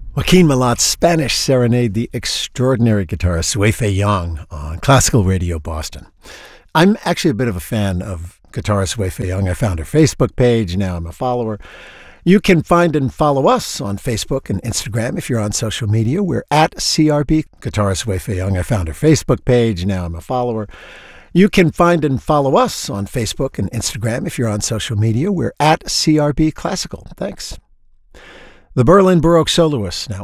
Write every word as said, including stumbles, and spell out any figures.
Joaquin Malat's Spanish serenade the extraordinary guitarist Wei-Fei Yang on Classical Radio Boston. I'm actually a bit of a fan of guitarist Wei-Fei Yang. I found her Facebook page. Now I'm a follower. You can find and follow us on Facebook and Instagram if you're on social media. We're at C R B. Guitarist Wei-Fei Yang. I found her Facebook page. Now I'm a follower. You can find and follow us on Facebook and Instagram if you're on social media. We're at C R B Classical. Thanks. The Berlin Baroque Soloists now.